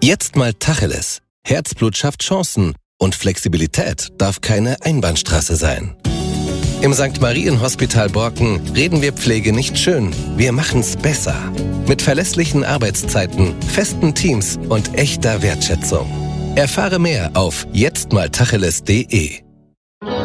Jetzt mal Tacheles. Herzblut schafft Chancen und Flexibilität darf keine Einbahnstraße sein. Im St. Marien-Hospital Borken reden wir Pflege nicht schön, wir machen's besser. Mit verlässlichen Arbeitszeiten, festen Teams und echter Wertschätzung. Erfahre mehr auf jetztmaltacheles.de.